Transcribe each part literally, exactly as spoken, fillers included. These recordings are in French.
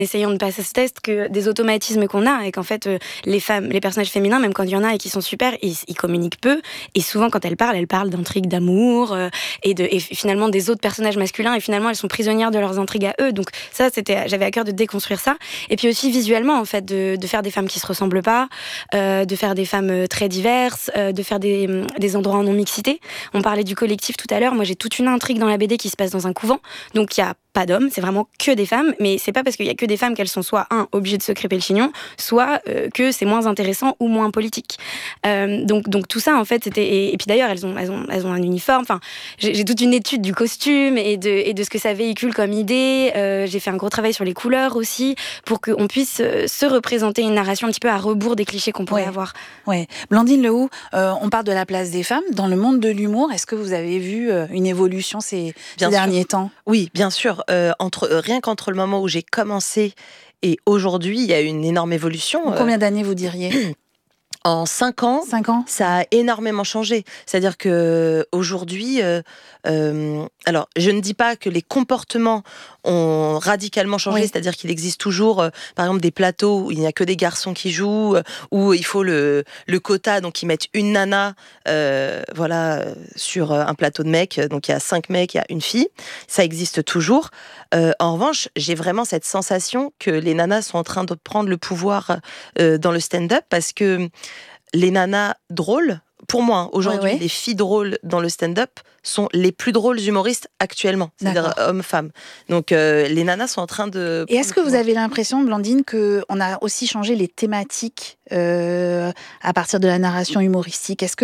essayant de passer ce test, que des automatismes qu'on a et qu'en fait euh, les femmes, les personnages féminins, même quand il y en a et qui sont super, ils, ils communiquent peu et souvent quand elles parlent, elles parlent d'intrigues d'amour euh, et, de, et finalement des autres personnages masculins et finalement elles sont prisonnières de leurs intrigues à eux. Donc ça, c'était, j'avais à cœur de déconstruire ça. Et puis aussi visuellement en fait, de, de faire des femmes qui se ressemblent pas, euh, de faire des femmes très diverses, euh, de faire des, des endroits en non-mixité. On parlait du collectif tout à l'heure. Moi, j'ai toute une intrigue dans la B D qui se passe dans un couvent, donc il y a pas d'hommes, c'est vraiment que des femmes, mais c'est pas parce qu'il y a que des femmes qu'elles sont soit un obligées de se crêper le chignon, soit euh, que c'est moins intéressant ou moins politique. Euh, donc donc tout ça en fait c'était et, et puis d'ailleurs elles ont elles ont elles ont un uniforme. Enfin j'ai, j'ai toute une étude du costume et de et de ce que ça véhicule comme idée. Euh, j'ai fait un gros travail sur les couleurs aussi pour qu'on puisse euh, se représenter une narration un petit peu à rebours des clichés qu'on pourrait ouais. avoir. Ouais. Blandine Lehoux, euh, on parle de la place des femmes dans le monde de l'humour. Est-ce que vous avez vu euh, une évolution ces, ces derniers temps ? Oui, bien sûr. Euh, entre, euh, rien qu'entre le moment où j'ai commencé et aujourd'hui, il y a une énorme évolution. En combien d'années vous diriez ? En cinq ans, cinq ans, ça a énormément changé. C'est-à-dire que aujourd'hui, euh, euh, alors je ne dis pas que les comportements ont radicalement changé, oui. C'est-à-dire qu'il existe toujours, euh, par exemple, des plateaux où il n'y a que des garçons qui jouent, euh, où il faut le, le quota, donc ils mettent une nana, euh, voilà, sur un plateau de mecs, donc il y a cinq mecs, il y a une fille. Ça existe toujours. Euh, en revanche, j'ai vraiment cette sensation que les nanas sont en train de prendre le pouvoir euh, dans le stand-up parce que les nanas drôles, pour moi, aujourd'hui, oui, oui. les filles drôles dans le stand-up sont les plus drôles humoristes actuellement, c'est-à-dire hommes-femmes. Donc, euh, les nanas sont en train de... Et est-ce que vous avez l'impression, Blandine, qu'on a aussi changé les thématiques euh, à partir de la narration humoristique ? Est-ce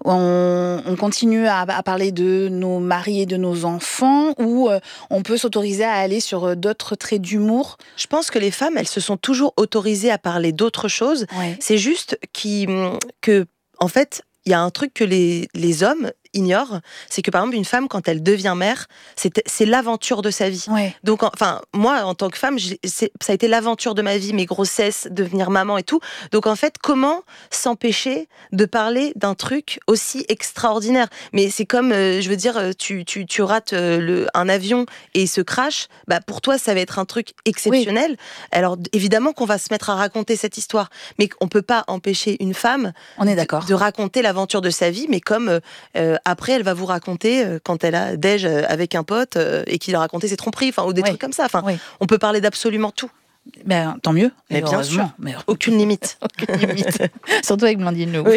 qu'on on continue à, à parler de nos maris et de nos enfants ou euh, on peut s'autoriser à aller sur d'autres traits d'humour ? Je pense que les femmes, elles se sont toujours autorisées à parler d'autres choses. Ouais. C'est juste qui, que, en fait, il y a un truc que les, les hommes ignorent, c'est que par exemple une femme quand elle devient mère, c'est, c'est l'aventure de sa vie. Ouais. Donc enfin moi en tant que femme, j'ai, c'est, ça a été l'aventure de ma vie, mes grossesses, devenir maman et tout. Donc en fait comment s'empêcher de parler d'un truc aussi extraordinaire ? Mais c'est comme euh, je veux dire tu tu tu rates euh, le un avion et il se crache, bah pour toi ça va être un truc exceptionnel. Oui. Alors évidemment qu'on va se mettre à raconter cette histoire, mais on peut pas empêcher une femme On est d'accord. de, de raconter l'aventure de sa vie, mais comme euh, après, elle va vous raconter euh, quand elle a déj avec un pote euh, et qu'il a raconté ses tromperies, enfin ou des oui. trucs comme ça. Enfin, oui. on peut parler d'absolument tout. Ben, tant mieux. Mais bien sûr. Mais... Aucune limite. Aucune limite. Surtout avec Blandine Lehoux. Oui.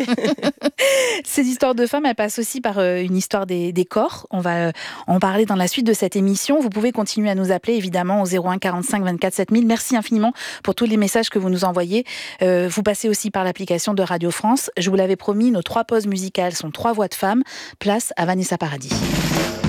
Ces histoires de femmes, elles passent aussi par euh, une histoire des, des corps. On va euh, en parler dans la suite de cette émission. Vous pouvez continuer à nous appeler, évidemment, au zéro un quarante-cinq vingt-quatre sept mille. Merci infiniment pour tous les messages que vous nous envoyez. Euh, vous passez aussi par l'application de Radio France. Je vous l'avais promis, nos trois pauses musicales sont trois voix de femmes. Place à Vanessa Paradis.